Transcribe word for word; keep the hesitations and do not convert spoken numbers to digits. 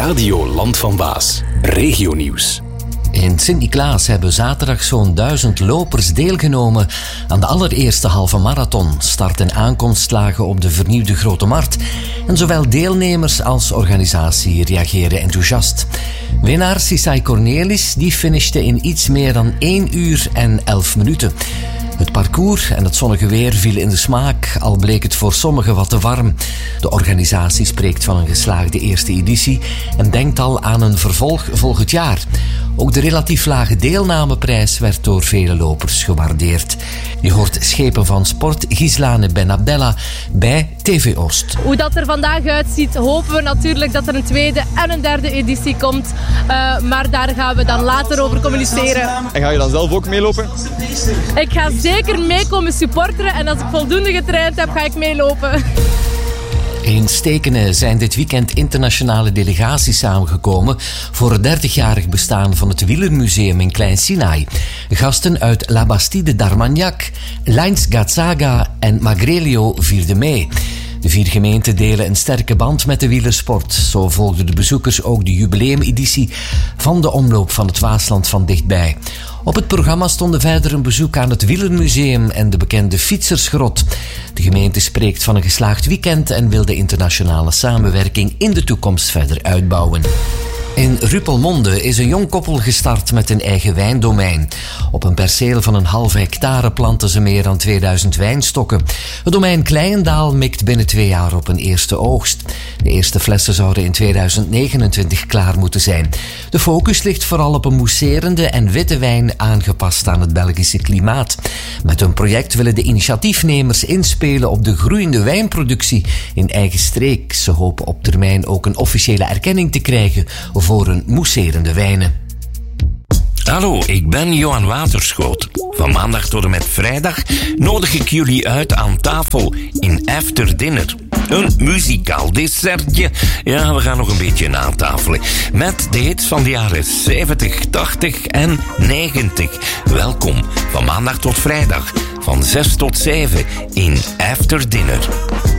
Radio Land van Waas, regionieuws. In Sint-Niklaas hebben zaterdag zo'n duizend lopers deelgenomen aan de allereerste halve marathon. Start- en aankomst lagen op de vernieuwde Grote Markt. En zowel deelnemers als organisatie reageren enthousiast. Winnaar Sisai Cornelis die finishte in iets meer dan één uur en elf minuten. Het parcours en het zonnige weer vielen in de smaak, al bleek het voor sommigen wat te warm. De organisatie spreekt van een geslaagde eerste editie en denkt al aan een vervolg volgend jaar. Ook de relatief lage deelnameprijs werd door vele lopers gewaardeerd. Je hoort Schepen van Sport Gislane Benabdella bij T V Oost. Hoe dat er vandaag uitziet, hopen we natuurlijk dat er een tweede en een derde editie komt. Uh, maar daar gaan we dan later over communiceren. En ga je dan zelf ook meelopen? Ik ga zeker meekomen supporteren en als ik voldoende getraind heb, ga ik meelopen. In Stekene zijn dit weekend internationale delegaties samengekomen voor het dertigjarig bestaan van het Wielermuseum in Klein Sinaai. Gasten uit La Bastide d'Armagnac, Lines Gatzaga en Magrelio vierden mee. De vier gemeenten delen een sterke band met de wielersport. Zo volgden de bezoekers ook de jubileumeditie van de Omloop van het Waasland van dichtbij. Op het programma stonden verder een bezoek aan het Wielermuseum en de bekende Fietsersgrot. De gemeente spreekt van een geslaagd weekend en wil de internationale samenwerking in de toekomst verder uitbouwen. In Rupelmonde is een jong koppel gestart met een eigen wijndomein. Op een perceel van een halve hectare planten ze meer dan tweeduizend wijnstokken. Het domein Kleiendaal mikt binnen twee jaar op een eerste oogst. De eerste flessen zouden in tweeduizend negenentwintig klaar moeten zijn. De focus ligt vooral op een mousserende en witte wijn aangepast aan het Belgische klimaat. Met hun project willen de initiatiefnemers inspelen op de groeiende wijnproductie in eigen streek. Ze hopen op termijn ook een officiële erkenning te krijgen voor hun mousserende wijnen. Hallo, ik ben Johan Waterschoot. Van maandag tot en met vrijdag nodig ik jullie uit aan tafel in After Dinner. Een muzikaal dessertje. Ja, we gaan nog een beetje natafelen. Met de hits van de jaren zeventig, tachtig en negentig. Welkom van maandag tot vrijdag. Van zes tot zeven in After Dinner.